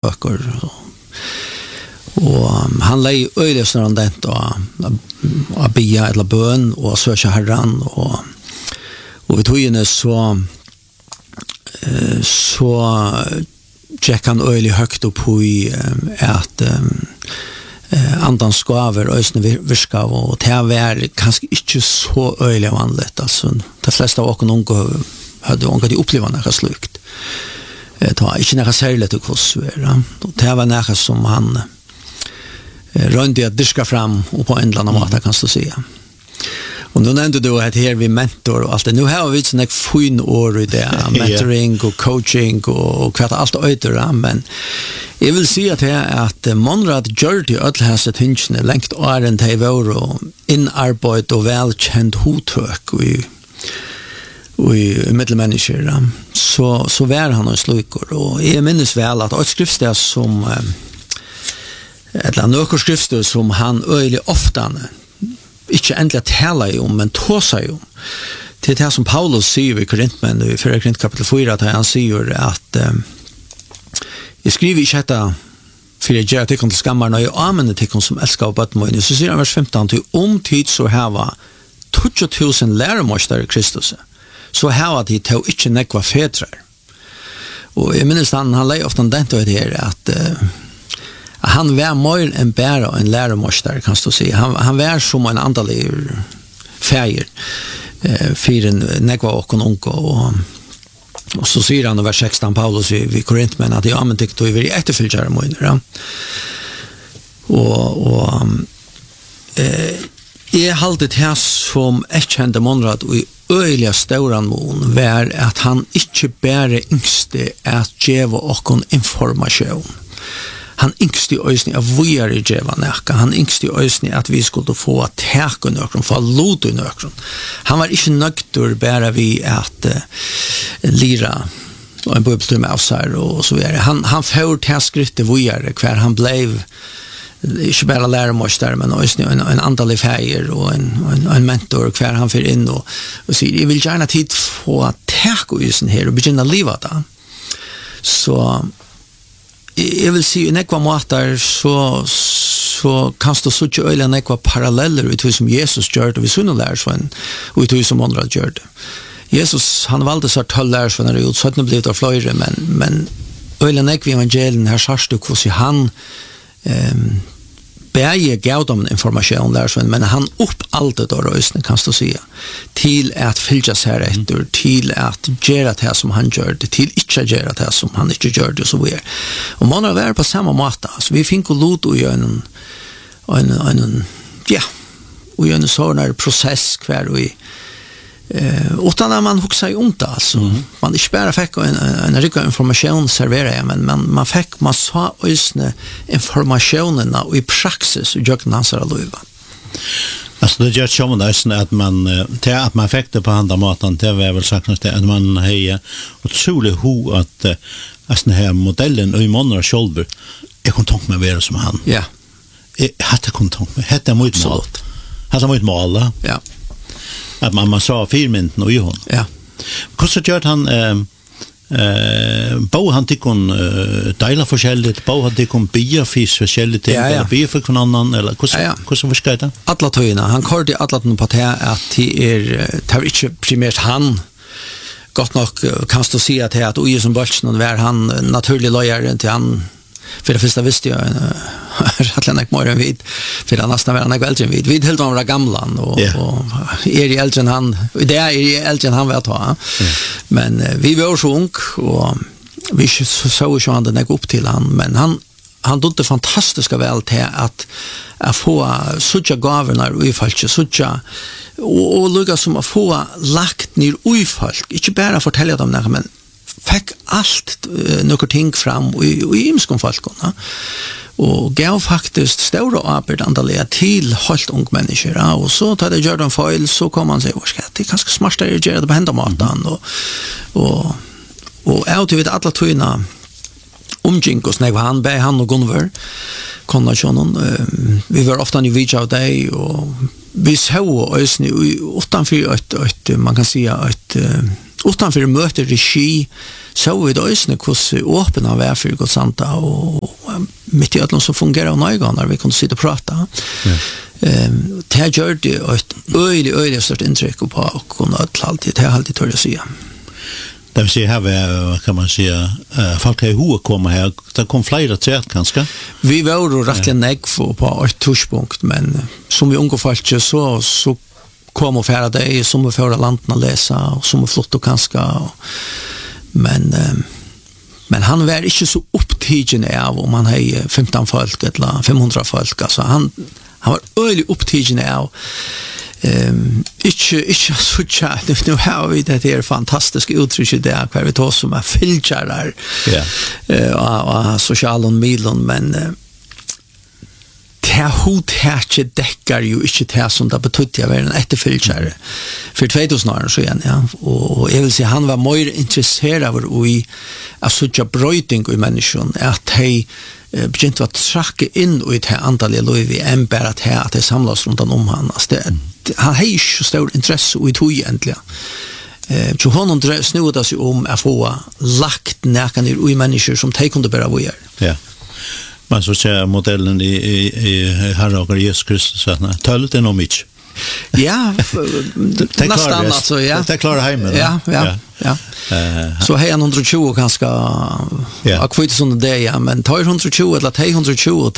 böcker och han lei öde sån där och bia eller bön och söka Herren och vi tog in så check han öle högt upp i att andan skaver ösne virka och det var kanske inte så öle vanligt alltså de flesta av oss hade de upplevt något slukt det var inte något särskilt att kossera och det var något som han rönde att diska fram och på en eller annan måte kan du säga. Och nu nämnde du att här vi mentor och allt det. Nu har vi sån ett fin år i det, mentoring och coaching och kvart allt öder, men jag vill säga att att Monrad Jordi ödlhäset hinsne längt åren till vår inarbete och välkänd hotök i mittelmänniskor. Så var han och slukor och jag minns väl att ett skriftsted som eller några skrifter som han öjligt ofta inte ändliga talar om men tåsar om. Till det här som Paulus säger i Korintmen i 4 Korint kapitel 4 att han säger att jag skriver inte detta för jag gör till skammar när jag använder till som älskar och bötmöjning. Så säger han vers 15 till om tid så här 2000 läromästare i Kristus så här de tog inte nekva fedrar. Och jag minns han lägger ofta den till det att han var mer än bara en läromästare kan du säga. Han var som en andlig färger för en nekva och en unga och så säger han i vers 16 Paulus vid Korintmen att jag använder det och vi är efterföljare mojner. Och jag hade det här som kände Monrad och i öjliga stora mån var att han inte bara yngste att geva och en information. Han yngste i ösning av våra djeva näka. Han yngste i ösning att vi skulle få täka i nökron, få lod i nökron. Han var inte nöktor bara vid att lira och en bibeltum av sig och så vidare. Han får täskrytte våra kvar han blev inte bara läromästare men också en antal färger och en mentor kvar han för in och säger jag vill gärna tid få täka i sin här och begynna livet då. Så jag vill se i nekva måter så kan du sucha öjla nekva paralleller ut som Jesus gör det vid sunna lärsvann och ut som andra gör det. Jesus han valde sig 12 lärsvannar ut så att det blev av flöjre men öjla nekva evangelien här sarstu kvås han bäge gav dem information lärsvann men han upp allt det då rösten kan du säga till att fylla sig efter till att göra det som han gör det till inte göra det som han inte gör det så vidare och man har varit på samma måte så vi fick lot och göra en och göra en sån process kvar och utan att man huxar om det alltså man inte bara fick en riktig information servera men man fick massa ösne informationerna och i praxis och jag kan säga lova. Alltså det gör ju man att man fick det på andra maten det var väl sagt att man har otroligt att den här modellen och i månader själv är kontakt med vara som han. Ja. Hade kontakt med hade mot mål. Hade mot mål. Ja. Att man sa filmen och ju hon. Ja. Hur så gör han bo han tikon delar forskjelligt bo han tikon biafis forskjelligt eller biafik från annan eller hur så förskräta alla tøyna han körde alla på det att det tar inte primärt han gott nog kan du se att och ju som bollen var han naturlig lojal till han för det första visste jag att han gick mer än vid för han nästan var han äldre än vid helt var gamla och är äldre än han det är äldre än han var ta men vi var så ung och vi så ju han den upp till han men han gjorde fantastiska väl till att få sådja gaverna och ifalche sådja och lugga som att få lagt ner uifalk inte bara fortälja dem när men fick allt några ting fram och i imskonfolkarna och gav faktiskt stora arbetandaliga till helt ung människor och så tar det gör de fel så kommer man säga vad ska det ganska smart att göra det på hända matan och jag vet alla tøyna omginkos när han och Gunvar konnationen vi var ofta i reach out day och vi så ösni utanför ett man kan säga ett utanför möter regi så vi då isne kus öppen av för Gud santa och mitt i allt som fungerar och när vi kan sitta och prata. Det gör det ett öjligt stort intryck på och alltid det har alltid tör att säga. Det vill säga här kan man säga folk har hur komma här det kom flera träd kanske. Vi var då rätt nägg på ett touchpunkt men som vi ungefär så kom och färda det som vi förra landen att läsa och som flott och kanske men han var inte så upptagen av om man har 15 folk eller 500 folk alltså han var öjligt upptagen av inte så tjat nu har vi det är fantastiskt uttryck där kvar vi tar som är filtrar och sociala medier men det deckar ju inte det som det betyder att vara en efterföljare för 2000 år så igen ja och jag vill säga han var mer intresserad av i att söka brötning i människan att de begynte att tracka in i det antalet liv än bara att det samlas runt om han han har ju så stort intresse i tog egentligen så honom snurrade sig om att få lagt näkan i människor som de kunde bära vågar ja. Man så säger modellen i Herren Jesus Kristus att talet är nog mycket. Ja, nästan alltså ja. Det klarar hemma. Ja. Så har jag 120 ganska akvitt som det ja, men tar 120 eller 220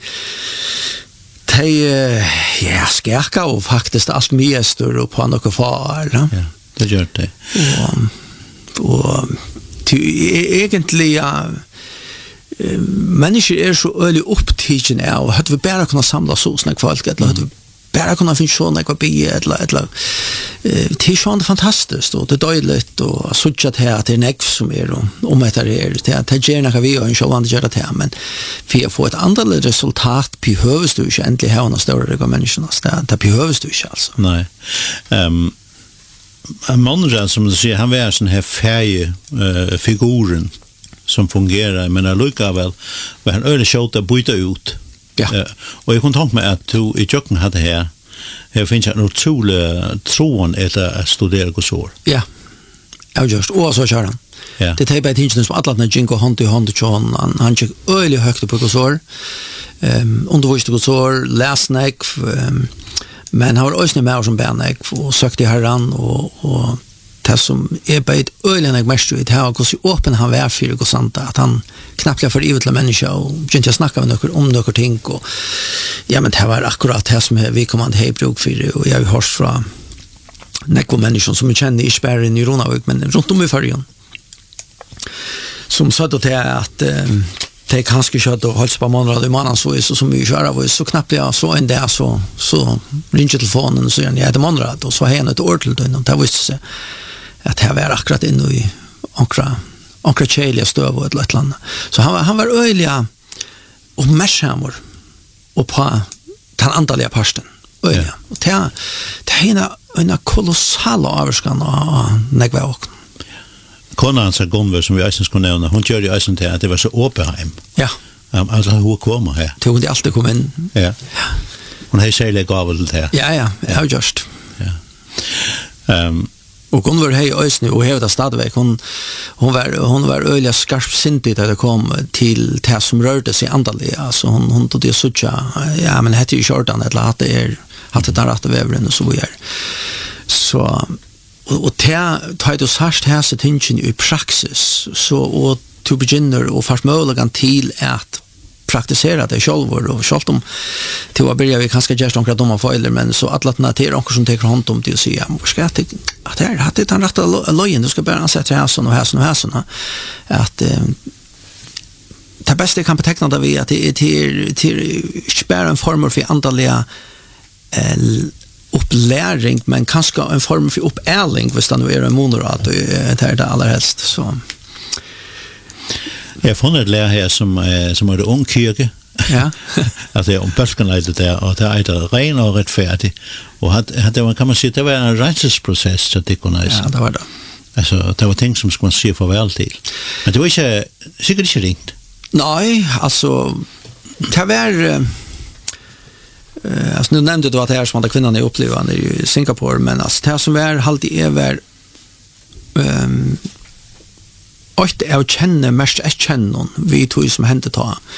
ja, skärka och faktiskt allt mer större på några far. Ja, det gör det. Och egentligen människor är så öliga upptagen av att vi bara kunna samla så snäck folk eller att vi bara kunna finna såna vad be eller det är så fantastiskt och det är dåligt och så att det är näck som är om det är gärna vi och en show andra gör det men för att få ett annat resultat behövs du inte äntligen ha några större människor det behövs du inte alltså. Nej. Många som du säger han var sån här färg figuren som fungerar men lukar väl var en öle shot att byta ut. Ja. Och jag kan tänka mig att du i jocken hade här finns en otrolig tron eller att studera gosor. Ja. Jag just och så kör han. Ja. Det är bara tingen som alla när Jinko hand i hand och han gick öle högt på gosor. Undervisade gosor last night men har också med som barn och sökte Herren och det som är bara ett öjligt mest ut här och så öppen han var för det sant att han knappt för evigt människa och inte snacka med om några ting och ja men det var akkurat det som vi kommer att ha bruk för det och jag har hört från några människor som känner i spärr i Ronavik men runt om i färgen som sa då till att det kanske kött och hålls på månader i månaden så är så som vi kör var så knappt jag så en där så ringer telefonen så jag det månader och så har han ett år till då det visste sig att det var akkurat in i ankra cheliga stöv och ett land. Så han var öjliga och mäschamor och på den andaliga parsten. Öjliga. Och det är en kolossal avskan av nägva och Konan så Gunvor som vi eisen skulle nämna, hon gör ju eisen till att det var så åpenheim. Ja. Alltså hur kommer här? Det hon alltid kom in. Ja. Hon har särskilt gav det här. Ja, jag just. Ja. Och hon var hej ösnu och hävda stadväg hon var öliga skarpsintigt att det kom till det som rörde sig andaliga alltså hon tog det sucha ja men det är ju shortan eller att det är att det rätt vävren och så vidare så och tar det så här så tingen i praxis så och to begynner och fast möjligen till att praktisera det självor och självt om till att börja vi kanske just några dumma fejler men så att låta till någon som tar hand om det och säga ska jag att det hade han rätt lojen du ska bara sätta här så och här så att det bästa kan beteckna det vi att det är till spärra en form för andliga upplärning men kanske en form för uppärling hvis det nu är en monorat och det är det allra helst så jag fann ett lär här som är det ung kyrka. Ja. Alltså om börskanleitet där och det är det ren och rättfärdig. Och det var kan man säga det var en rättsprocess så det kunde Ja, det var det. Alltså det var ting som skulle se farväl till. Men det var inte säkert inte ringt. Nej, alltså det var alltså nu nämnde du att det är som att kvinnan är upplevande i Singapore men alltså det som är alltid är Ocht er kjenne mest kjenne vi tog som hendte ta.